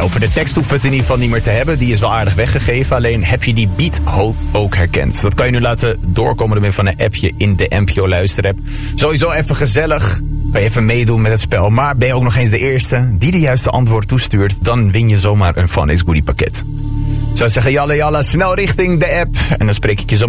over de tekst hoeven we het in ieder geval niet meer te hebben. Die is wel aardig weggegeven. Alleen heb je die beat ook herkend. Dat kan je nu laten doorkomen door middel van een appje in de NPO Luisterapp. Sowieso even gezellig. Kan je even meedoen met het spel. Maar ben je ook nog eens de eerste die de juiste antwoord toestuurt, dan win je zomaar een Fun is Goodie pakket. Ik zou zeggen, jalla jalla, snel richting de app. En dan spreek ik je zo